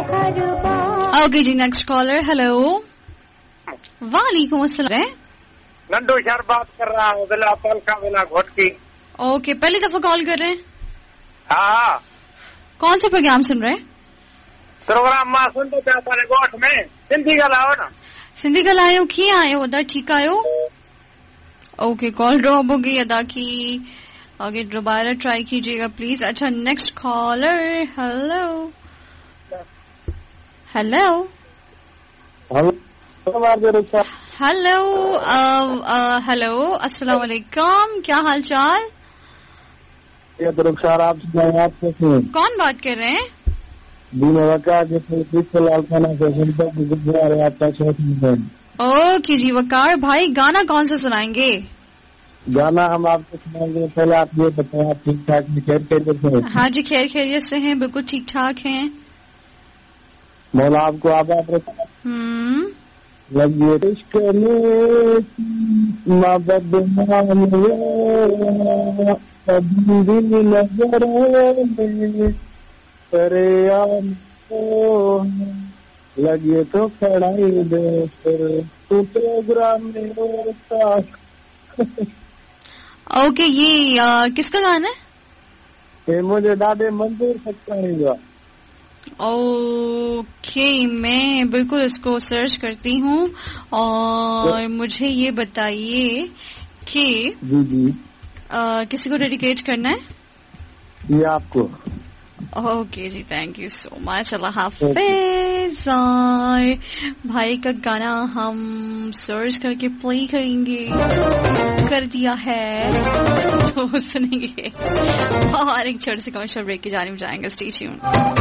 Okay जी, next collar. Hello, वालेकुम अस्सलाम. Nandu sir बात कर रहा हूँ, बिला तलका बिला घोटकी. ओके, पहली दफा कॉल कर रहे हैं? हाँ. कौन सा प्रोग्राम सुन रहे हैं? प्रोग्राम मां सुनते चाहता है गोठ में सिंधी ॻाल्हायो न. सिंधी ॻाल्हायो. कीअं आहियो अदा? ठीकु आहियो? ओके, कॉल ड्रॉप हो गई अदा की. आगे दोबारा ट्राई कीजिएगा प्लीज. अच्छा, next collar. Hello hello hello hello, अस्सलाम वालेकुम. क्या हाल चाल? रुखसार, आप कौन बात कर रहे हैं? ओके जी वकार भाई, गाना कौन सा सुनाएंगे? गाना हम आपको सुनाएंगे. पहले आप ये बताएं, आप ठीक ठाक खैर खैरियत से? हाँ जी, खैर खैरियत से हैं, बिल्कुल ठीक ठाक हैं. मौला आपको आबाद रखे. लगिए इश्क में बदनाम कभी नजर में करे लगे तो खड़ाई दे तू प्रोग्राम में. ओके, ये किसका गाना है? ये मुझे दादे मंजूर सकता है. ओके, मैं बिल्कुल इसको सर्च करती हूँ. और मुझे ये बताइए कि जी किसी को डेडिकेट करना है? ये आपको. Okay ji, thank you so much. अल्लाह हाफिज. भाई का गाना हम सर्च करके प्ले करेंगे. कर दिया है तो सुनेंगे. और एक छोटे से कमर्शियल ब्रेक की जानिब जाएंगे. Stay tuned.